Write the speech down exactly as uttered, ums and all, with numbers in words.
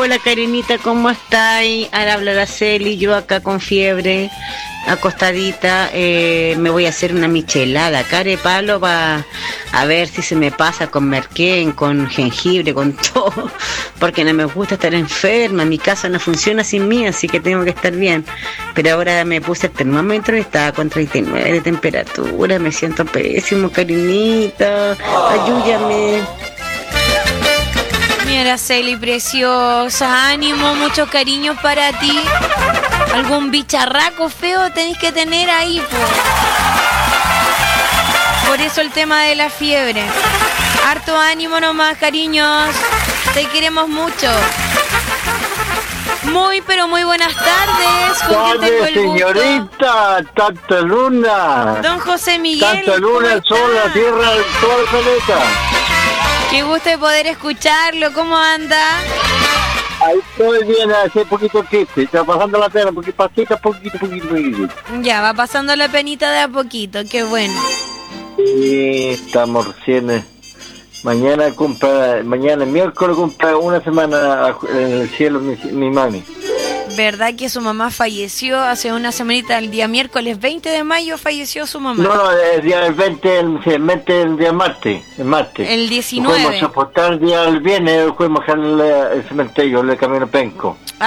Hola Karenita, ¿cómo estáis? Ahora habla la Celi, yo acá con fiebre, acostadita. Eh, me voy a hacer una michelada, care palo, para a ver si se me pasa con merquén, con jengibre, con todo, porque no me gusta estar enferma. Mi casa no funciona sin mí, así que tengo que estar bien. Pero ahora me puse el termómetro y estaba con treinta y nueve de temperatura. Me siento pésimo, Karenita, ayúdame. Mi Araceli preciosa, ánimo, muchos cariños para ti. Algún bicharraco feo tenéis que tener ahí, po. Por eso el tema de la fiebre. Harto ánimo nomás, cariños. Te queremos mucho. Muy, pero muy buenas tardes. ¿Con quién tengo el gusto? Señorita, tanta luna. Don José Miguel. Tanta luna, el sol, la tierra, todo el planeta. Qué gusto de poder escucharlo. ¿Cómo anda? Ahí estoy bien, hace poquito triste. Está pasando la pena, porque pasita poquito, poquito, poquito. Ya, va pasando la penita de a poquito. Qué bueno. Sí, estamos recién. eh, Mañana cumple, mañana miércoles cumple una semana en el cielo mi, mi mami. ¿Verdad que su mamá falleció hace una semanita, el día miércoles veinte de mayo falleció su mamá? No, no, el día el veinte, el, el veinte, el día martes, el martes. El diecinueve. Fuimos a apostar el día el viernes, fuimos al el cementerio, el camino Penco.